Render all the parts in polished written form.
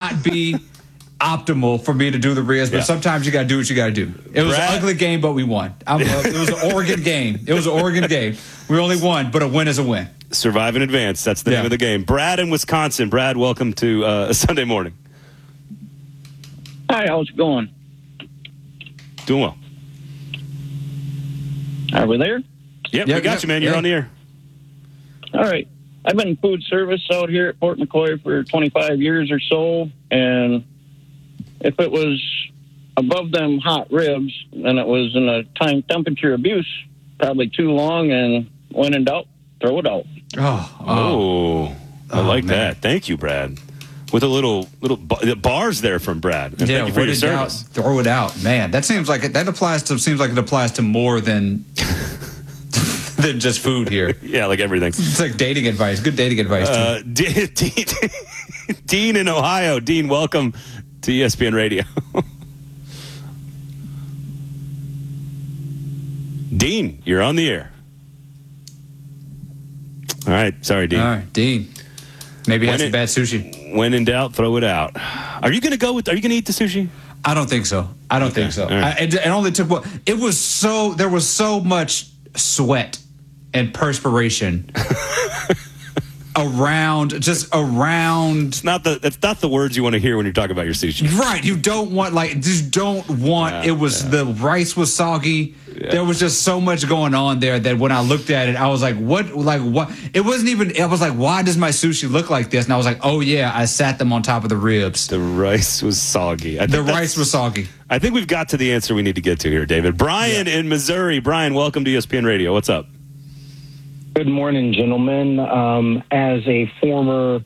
not be optimal for me to do the ribs, but sometimes you got to do what you got to do. It was an ugly game, but we won. It was an Oregon game. It was an Oregon game. We only won, but a win is a win. Survive in advance. That's the name of the game. Brad in Wisconsin. Brad, welcome to Sunday morning. Hi, how's it going? Doing well. Are we there? Yep, we got you, man. You're on the air. All right. I've been in food service out here at Fort McCoy for 25 years or so, and if it was above them hot ribs, then it was in a time temperature abuse, probably too long, and when in doubt, throw it out. I like that. Thank you, Brad. With a little bars there from Brad. And thank you for your service. Throw it out, man. That seems like it applies to more than than just food here. Yeah, like everything. It's like dating advice. Good dating advice too. Dean in Ohio. Dean, welcome to ESPN Radio. Dean, you're on the air. All right, sorry, Dean. All right, Dean. Maybe have some bad sushi. When in doubt, throw it out. Are you going to eat the sushi? I don't think so. I don't think so. Right. It only took there was so much sweat and perspiration around. It's not the words you want to hear when you're talking about your sushi. Right. You don't want the rice was soggy. Yeah. There was just so much going on there that when I looked at it, I was like, what? It wasn't even, I was like, why does my sushi look like this? And I was like, oh yeah, I sat them on top of the ribs. The rice was soggy. Rice was soggy. I think we've got to the answer we need to get to here, David. Brian in Missouri. Brian, welcome to ESPN Radio. What's up? Good morning, gentlemen. As a former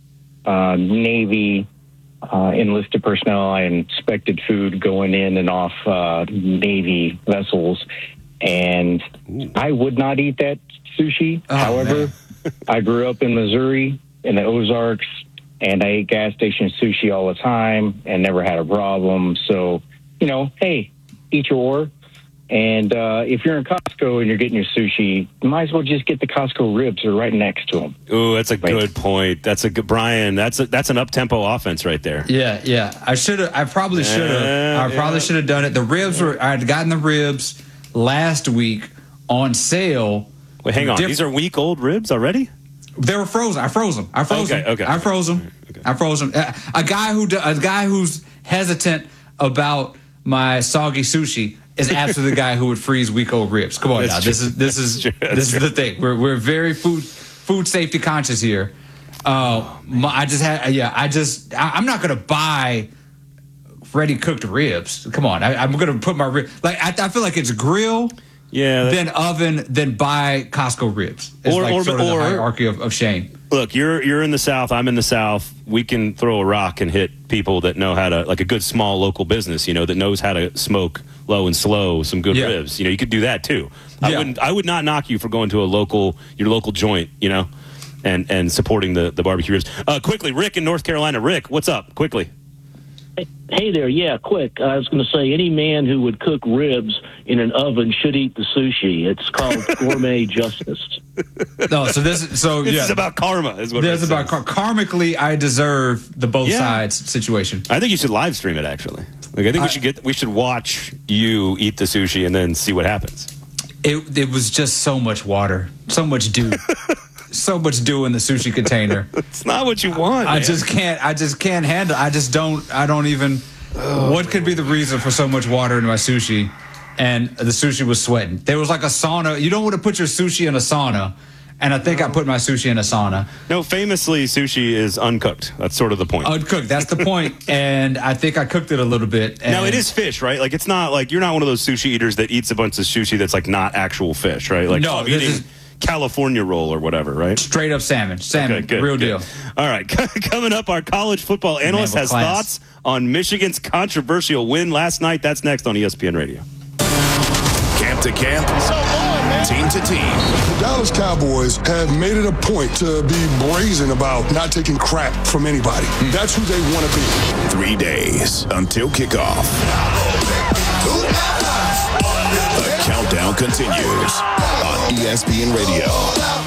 Navy enlisted personnel, I inspected food going in and off Navy vessels, and I would not eat that sushi. However, I grew up in Missouri in the Ozarks, and I ate gas station sushi all the time and never had a problem. So, hey, eat your oar. And if you're in Costco and you're getting your sushi, you might as well just get the Costco ribs. They're right next to them. Oh, that's a good point. That's a good, Brian. That's an up-tempo offense right there. Yeah. I probably should have done it. The ribs I had gotten the ribs last week on sale. Wait, hang on. These are week-old ribs already? They were frozen. I froze them. Okay. I froze them. A guy who's hesitant about my soggy sushi is absolutely the guy who would freeze week-old ribs. Come on now. This is the thing. We're very food safety conscious here. I'm not going to buy ready cooked ribs. Come on. I'm going to put my rib I feel like it's grill. Yeah, then oven, then buy Costco ribs. It's the hierarchy of shame. Look, you're in the South. I'm in the South. We can throw a rock and hit people that know how to, like a good small local business, that knows how to smoke low and slow some good ribs. You could do that too. I would not knock you for going to your local joint, and supporting the barbecue ribs. Quickly, Rick in North Carolina. Rick, what's up? Quickly. Hey there, quick. I was going to say any man who would cook ribs in an oven should eat the sushi. It's called gourmet justice. No, this is about karma, is what this is about. Karmically, I deserve the both sides situation. I think you should live stream it. Actually, I think we should watch you eat the sushi and then see what happens. It was just so much water, so much dew. So much dew in the sushi container. It's not what you want. I just can't handle. I don't even. What could be the reason for so much water in my sushi? And the sushi was sweating. There was like a sauna. You don't want to put your sushi in a sauna. And I think I put my sushi in a sauna. No, famously, sushi is uncooked. That's sort of the point. Uncooked. That's the point. And I think I cooked it a little bit. Now, it is fish, right? Like, it's not like you're not one of those sushi eaters that eats a bunch of sushi that's like not actual fish, right? Like, no, eating California roll or whatever, right? Straight up salmon. Okay, good, real deal. All right, coming up, our college football analyst has thoughts on Michigan's controversial win last night. That's next on ESPN Radio. Camp to camp, team to team. The Dallas Cowboys have made it a point to be brazen about not taking crap from anybody. That's who they want to be. 3 days until kickoff. The countdown continues on ESPN Radio.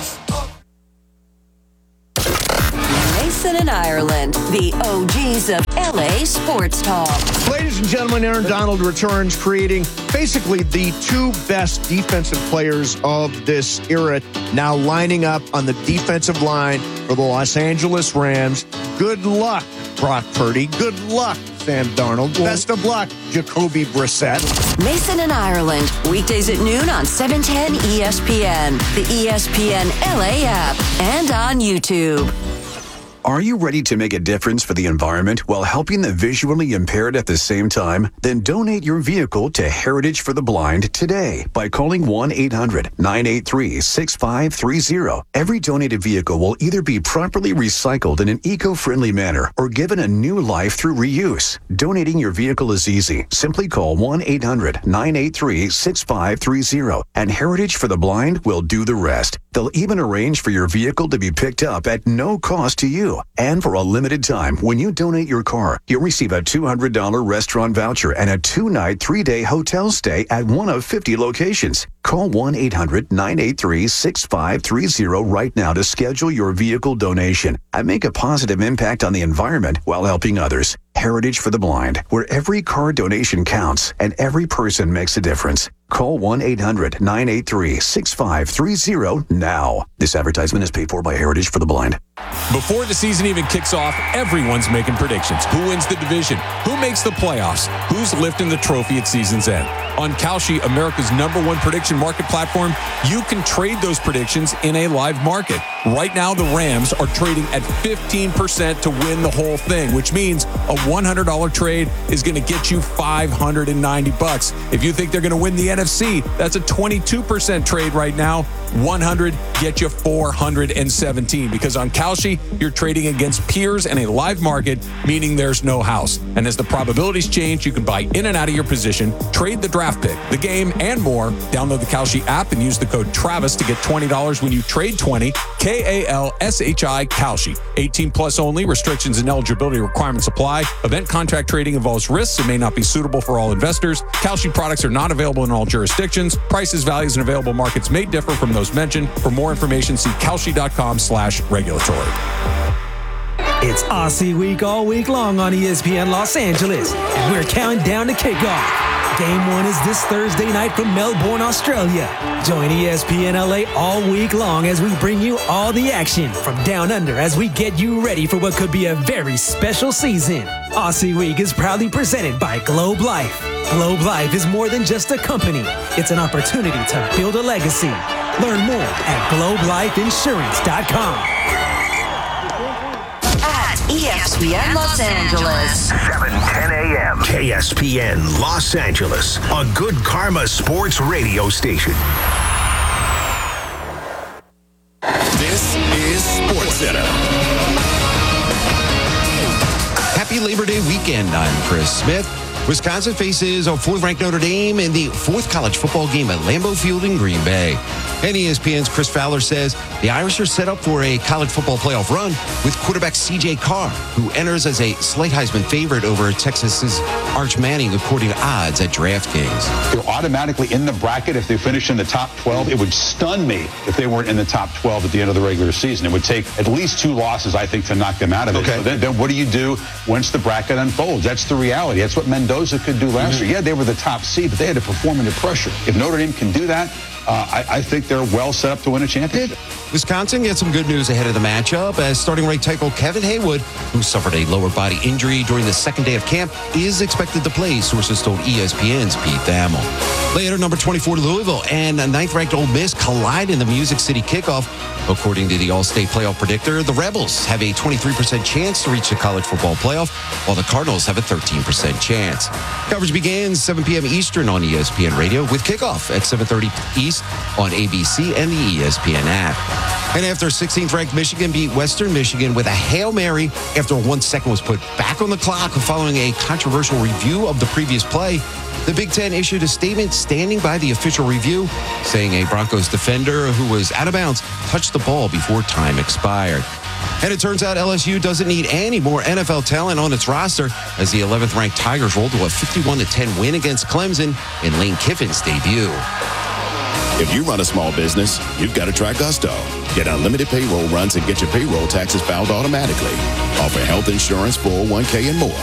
Mason and Ireland, the OGs of LA Sports Talk. Ladies and gentlemen, Aaron Donald returns, creating basically the two best defensive players of this era, now lining up on the defensive line for the Los Angeles Rams. Good luck, Brock Purdy. Good luck, Sam Darnold. Best of luck, Jacoby Brissett. Mason and Ireland, weekdays at noon on 710 ESPN, the ESPN LA app, and on YouTube. Are you ready to make a difference for the environment while helping the visually impaired at the same time? Then donate your vehicle to Heritage for the Blind today by calling 1-800-983-6530. Every donated vehicle will either be properly recycled in an eco-friendly manner or given a new life through reuse. Donating your vehicle is easy. Simply call 1-800-983-6530 and Heritage for the Blind will do the rest. They'll even arrange for your vehicle to be picked up at no cost to you. And for a limited time, when you donate your car, you'll receive a $200 restaurant voucher and a 2-night, 3-day hotel stay at one of 50 locations. Call 1-800-983-6530 right now to schedule your vehicle donation and make a positive impact on the environment while helping others. Heritage for the Blind, where every car donation counts and every person makes a difference. Call 1-800-983-6530 now. This advertisement is paid for by Heritage for the Blind. Before the season even kicks off, everyone's making predictions. Who wins the division? Who makes the playoffs? Who's lifting the trophy at season's end? On Kalshi, America's #1 prediction market platform, you can trade those predictions in a live market. Right now, the Rams are trading at 15% to win the whole thing, which means a $100 trade is going to get you $590. If you think they're going to win the NFC, that's a 22% trade right now. 100 get you 417, because on Kalshi, you're trading against peers in a live market, meaning there's no house. And as the probabilities change, you can buy in and out of your position, trade the draft pick, the game, and more. Download the Kalshi app and use the code TRAVIS to get $20 when you trade 20. KALSHI Kalshi. 18 plus only. Restrictions and eligibility requirements apply. Event contract trading involves risks and may not be suitable for all investors. Kalshi products are not available in all jurisdictions. Prices, values, and available markets may differ from those mentioned. For more information, see kalshi.com/regulatory. It's Aussie Week all week long on ESPN Los Angeles, and we're counting down to kickoff. Game 1 is this Thursday night from Melbourne, Australia. Join ESPN LA all week long as we bring you all the action from down under as we get you ready for what could be a very special season. Aussie Week is proudly presented by Globe Life. Globe Life is more than just a company. It's an opportunity to build a legacy. Learn more at globelifeinsurance.com. ESPN Los Angeles. 7:10 a.m. KSPN Los Angeles, a Good Karma Sports radio station. This is SportsCenter. Happy Labor Day weekend. I'm Chris Smith. Wisconsin faces a 4th-ranked Notre Dame in the 4th college football game at Lambeau Field in Green Bay. And ESPN's Chris Fowler says the Irish are set up for a college football playoff run with quarterback C.J. Carr, who enters as a slight Heisman favorite over Texas's Arch Manning, according to odds at DraftKings. They're automatically in the bracket if they finish in the top 12. It would stun me if they weren't in the top 12 at the end of the regular season. It would take at least 2 losses, I think, to knock them out of it. Okay. So then what do you do once the bracket unfolds? That's the reality. That's what Mendoza could do last year. Yeah, they were the top seed, but they had to perform under pressure. If Notre Dame can do that, I think they're well set up to win a championship. Wisconsin gets some good news ahead of the matchup, as starting right tackle Kevin Haywood, who suffered a lower body injury during the second day of camp, is expected to play, sources told ESPN's Pete Thamel. Later, number 24 Louisville and 9th-ranked Ole Miss collide in the Music City kickoff. According to the All-State playoff predictor, the Rebels have a 23% chance to reach the college football playoff, while the Cardinals have a 13% chance. Coverage begins 7 p.m. Eastern on ESPN Radio, with kickoff at 7:30 East on ABC and the ESPN app. And after 16th-ranked Michigan beat Western Michigan with a Hail Mary after 1 second was put back on the clock following a controversial review of the previous play, the Big Ten issued a statement standing by the official review, saying a Broncos defender who was out of bounds touched the ball before time expired. And it turns out LSU doesn't need any more NFL talent on its roster, as the 11th-ranked Tigers rolled to a 51-10 win against Clemson in Lane Kiffin's debut. If you run a small business, you've got to try Gusto. Get unlimited payroll runs and get your payroll taxes filed automatically. Offer health insurance, 401k, and more.